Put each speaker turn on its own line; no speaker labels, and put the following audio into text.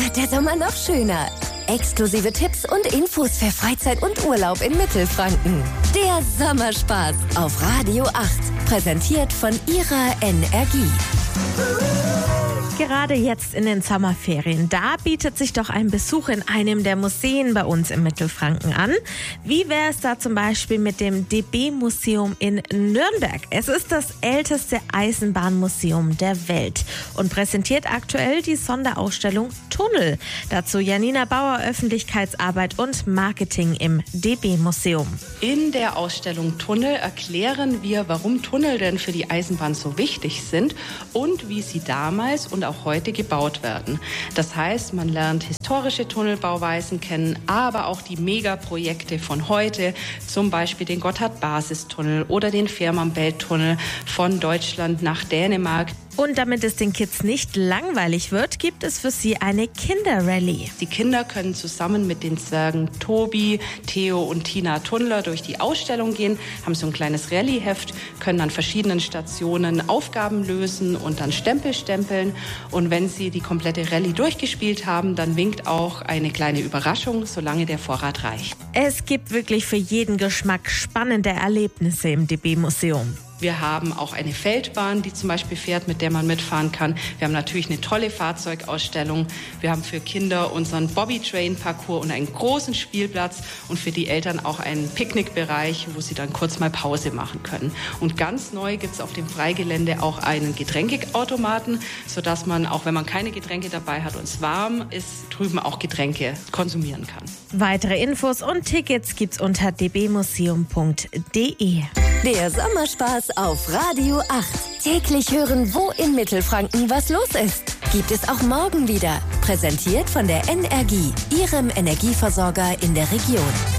wird der Sommer noch schöner. Exklusive Tipps und Infos für Freizeit und Urlaub in Mittelfranken. Der Sommerspaß auf Radio 8. Präsentiert von Ihrer Energie.
Gerade jetzt in den Sommerferien, da bietet sich doch ein Besuch in einem der Museen bei uns im Mittelfranken an. Wie wäre es da zum Beispiel mit dem DB-Museum in Nürnberg? Es ist das älteste Eisenbahnmuseum der Welt und präsentiert aktuell die Sonderausstellung Tunnel. Dazu Janina Bauer, Öffentlichkeitsarbeit und Marketing im DB-Museum.
In der Ausstellung Tunnel erklären wir, warum Tunnel denn für die Eisenbahn so wichtig sind und wie sie damals und auch heute gebaut werden. Das heißt, man lernt historische Tunnelbauweisen kennen, aber auch die Megaprojekte von heute, zum Beispiel den Gotthard-Basistunnel oder den Fehmarnbelt-Tunnel von Deutschland nach Dänemark.
Und damit es den Kids nicht langweilig wird, gibt es für sie eine Kinderrallye.
Die Kinder können zusammen mit den Zwergen Tobi, Theo und Tina Tunnler durch die Ausstellung gehen, haben so ein kleines Rallyeheft, können an verschiedenen Stationen Aufgaben lösen und dann Stempel stempeln. Und wenn sie die komplette Rallye durchgespielt haben, dann winkt auch eine kleine Überraschung, solange der Vorrat reicht.
Es gibt wirklich für jeden Geschmack spannende Erlebnisse im DB-Museum.
Wir haben auch eine Feldbahn, die zum Beispiel fährt, mit der man mitfahren kann. Wir haben natürlich eine tolle Fahrzeugausstellung. Wir haben für Kinder unseren Bobby-Train-Parcours und einen großen Spielplatz und für die Eltern auch einen Picknickbereich, wo sie dann kurz mal Pause machen können. Und ganz neu gibt es auf dem Freigelände auch einen Getränkeautomaten, sodass man, auch wenn man keine Getränke dabei hat und es warm ist, drüben auch Getränke konsumieren kann.
Weitere Infos und Tickets gibt's unter dbmuseum.de.
Der Sommerspaß auf Radio 8. Täglich hören, wo in Mittelfranken was los ist. Gibt es auch morgen wieder. Präsentiert von der Energie, Ihrem Energieversorger in der Region.